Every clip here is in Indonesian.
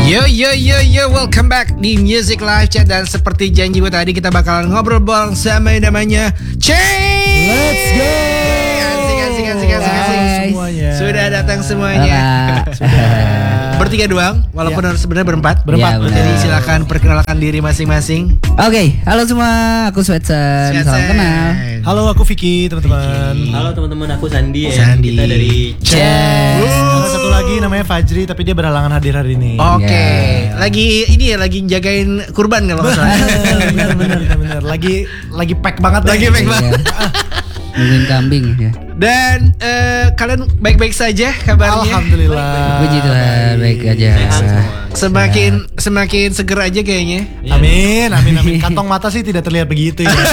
Yo, welcome back di Music Live Chat. Dan seperti janji gue tadi, kita bakalan ngobrol bareng sama yang namanya Chains. Let's go. Asik. Semuanya. Sudah datang semuanya. Sudah. Bertiga doang, walaupun harus sebenarnya berempat. Ya, Jadi silakan perkenalkan diri masing-masing. Oke, halo semua, aku Sweatsen. Salam kenal. Halo, aku Vicky, teman-teman. Halo teman-teman, aku Sandi. Sandi. Kita dari Yes. Ada satu lagi namanya Fajri, tapi dia berhalangan hadir hari ini. Oke, lagi jagain kurban kalau nggak salah. Bener. Lagi pack banget. Lagi pack banget. Nungguin kambing ya. Dan kalian baik-baik saja kabarnya? Alhamdulillah. Puji Tuhan, baik aja. Semakin seger aja kayaknya. Amin. Kantong mata sih tidak terlihat begitu ya.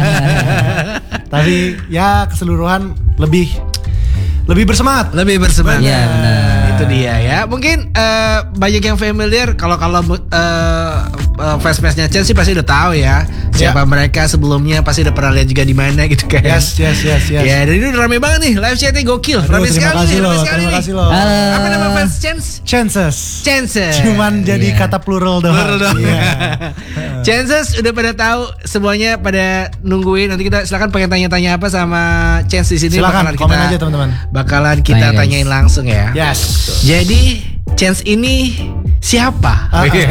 Tapi ya keseluruhan lebih bersemangat. Iya, benar. Itu dia ya. Mungkin banyak yang familiar kalau fans-fansnya Chains sih pasti udah tahu ya siapa mereka sebelumnya, pasti udah pernah lihat juga di mana gitu kan. Yes. Ya, dan ini udah rame banget nih, live chatnya gokil. Aduh, Rame terima sekali kasih nih. loh. Apa nama fans Chains? Chances. Cuman jadi kata plural doang. Iya. Chances udah pada tahu, semuanya pada nungguin. Nanti kita silakan pengen tanya-tanya apa sama Chains di sini. Silakan komen aja teman-teman. Bakalan kita Tanya, guys. tanyain langsung ya. Yes. Jadi Chains ini siapa?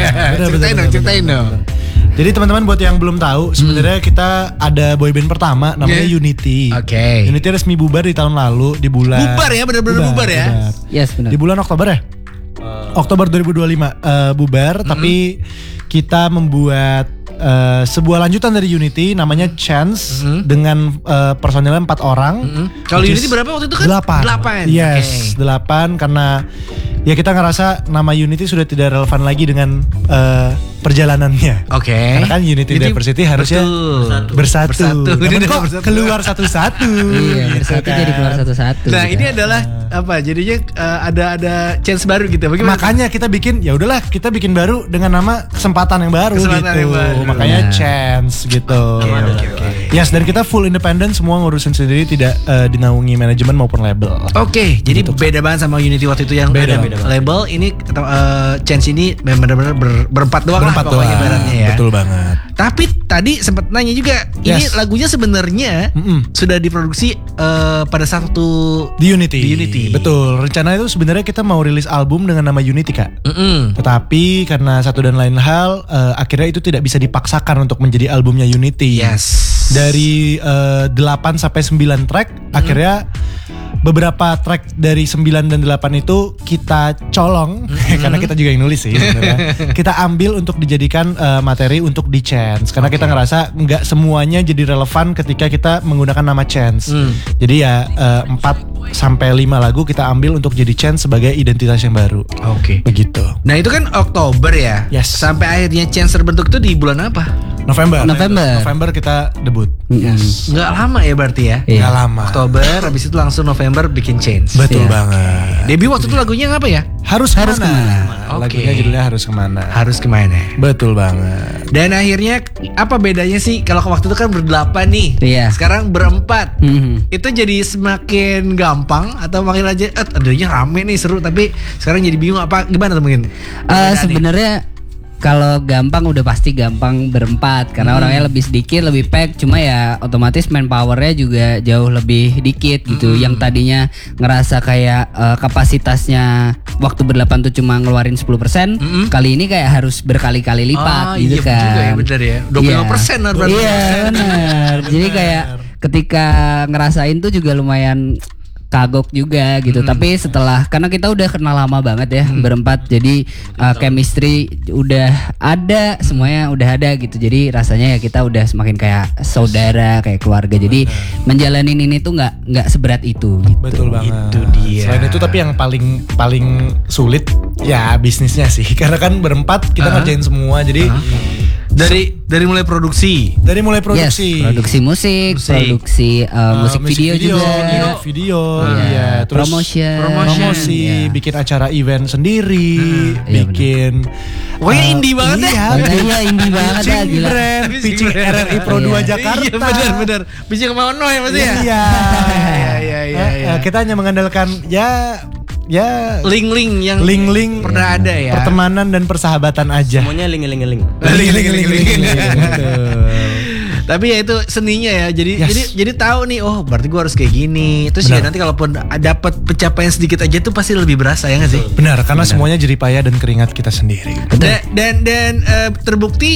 Ceritain dong. Jadi teman-teman buat yang belum tahu, sebenarnya kita ada boyband pertama namanya Unity. Oke. Unity resmi bubar di tahun lalu di bulan. Bubar ya, benar-benar bubar ya. Yes, benar. Di bulan Oktober ya? Oktober 2025 bubar, tapi kita membuat sebuah lanjutan dari Unity namanya Chance dengan personilnya 4 orang. Kalau Unity berapa waktu itu kan? 8. Yes, 8 karena ya kita ngerasa nama Unity sudah tidak relevan lagi dengan perjalanannya. Oke. Karena kan Unity Diversity harusnya bersatu. Namun kok keluar satu-satu. Iya, bersatu jadi keluar satu-satu. Nah, gitu. ini adalah apa? Jadinya ada Chance baru gitu. Bagaimana? Makanya kita bikin, ya udahlah kita bikin baru dengan nama kesempatan yang baru Kesempatan gitu. yang baru. Makanya Chance gitu. Oke. Yes, dan kita full independent, semua ngurusin sendiri, tidak dinaungi manajemen maupun label. Oke, jadi beda banget sama Unity waktu itu yang Beda. ada label. Ini Chance ini benar-benar berempat doang lah pokoknya ibaratnya ya. Betul banget. Tapi tadi sempat nanya juga, ini Yes. lagunya sebenarnya sudah diproduksi pada saat waktu Di Unity. Di Unity. Betul. Rencana itu sebenarnya kita mau rilis album dengan nama Unity, Kak. Tetapi karena satu dan lain hal, akhirnya itu tidak bisa dipaksakan untuk menjadi albumnya Unity. Yes. Dari 8 sampai 9 track, akhirnya beberapa track dari 9 dan 8 itu kita colong karena kita juga yang nulis sih sebenarnya. Kita ambil untuk dijadikan materi untuk di Chance karena kita ngerasa nggak semuanya jadi relevan ketika kita menggunakan nama Chance. Jadi ya 4 sampai 5 lagu kita ambil untuk jadi Chance sebagai identitas yang baru. Oke. Begitu. Nah, itu kan Oktober ya. Yes. Sampai akhirnya Chance terbentuk itu di bulan apa? November kita debut. Yes. Nggak lama ya berarti ya? Iya. Nggak lama. Oktober, habis itu langsung November bikin Chance. Betul Iya. banget. Debut waktu itu lagunya apa ya? Harus kemana? Oke. Lagunya judulnya Harus Kemana. Harus kemana? Betul banget. Dan akhirnya apa bedanya sih kalau waktu itu kan berdelapan nih, Iya. sekarang berempat. Mhm. Itu jadi semakin gampang atau makin aja adanya rame nih seru, tapi sekarang jadi bingung apa gimana tuh mungkin? Sebenarnya kalau gampang udah pasti gampang berempat karena orangnya lebih sedikit, lebih pack, cuma ya otomatis manpowernya juga jauh lebih dikit gitu. Yang tadinya ngerasa kayak kapasitasnya waktu berdelapan tuh cuma ngeluarin 10%, kali ini kayak harus berkali-kali lipat gitu iya kan. juga ya, bener ya. 25% lah berarti. Iya benar. Jadi kayak ketika ngerasain tuh juga lumayan kagok juga gitu. Tapi setelah, karena kita udah kenal lama banget ya berempat, jadi chemistry udah ada, semuanya udah ada gitu. Jadi rasanya ya kita udah semakin kayak saudara, kayak keluarga. Jadi menjalanin ini tuh nggak seberat itu gitu. Betul banget. Itu dia. Selain itu tapi yang paling sulit ya bisnisnya sih. Karena kan berempat kita ngerjain semua. Jadi dari mulai produksi. Yes, produksi musik, produksi musik video juga. Video, Iya, terus promosi, Iya. bikin acara event sendiri, iya bikin Pokoknya indie banget ya. Iya, indie banget ya, gila. brand, pitching RRI Pro 2 Jakarta. Iya benar. Bisa kemana ya pasti ya? Iya. Iya. Kita hanya mengandalkan ya ya link-link yang link-link pernah ada ya. pertemanan dan persahabatan aja. Semuanya link. Link. Tapi ya itu seninya ya. Jadi Yes. jadi tahu nih, oh berarti gue harus kayak gini. Terus ya Benar. nanti kalaupun dapat pencapaian sedikit aja tuh pasti lebih berasa ya nggak sih? Benar, karena semuanya jerih payah dan keringat kita sendiri. Dan terbukti